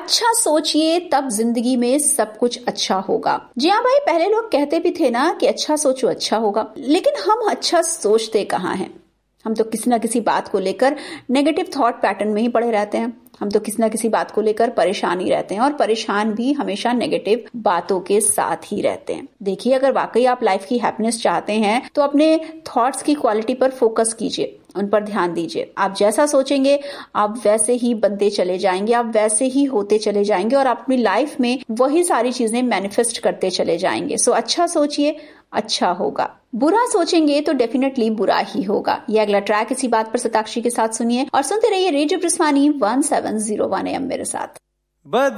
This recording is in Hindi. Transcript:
अच्छा सोचिए तब जिंदगी में सब कुछ अच्छा होगा। जी हाँ भाई, पहले लोग कहते भी थे ना कि अच्छा सोचो अच्छा होगा, लेकिन हम अच्छा सोचते कहाँ हैं। हम तो किसी ना किसी बात को लेकर नेगेटिव थॉट पैटर्न में ही पड़े रहते हैं। हम तो किसी ना किसी बात को लेकर परेशान ही रहते हैं, और परेशान भी हमेशा नेगेटिव बातों के साथ ही रहते हैं। देखिए, अगर वाकई आप लाइफ की हैप्पीनेस चाहते हैं तो अपने थॉट्स की क्वालिटी पर फोकस कीजिए, उन पर ध्यान दीजिए। आप जैसा सोचेंगे आप वैसे ही बनते चले जाएंगे, आप वैसे ही होते चले जाएंगे, और आप अपनी लाइफ में वही सारी चीजें मैनिफेस्ट करते चले जाएंगे। सो अच्छा सोचिए, अच्छा होगा। बुरा सोचेंगे तो डेफिनेटली बुरा ही होगा। ये अगला ट्रैक इसी बात पर सताक्षी के साथ सुनिए और सुनते रहिए रेडियो प्रिस्मानी 1701 AM मेरे साथ।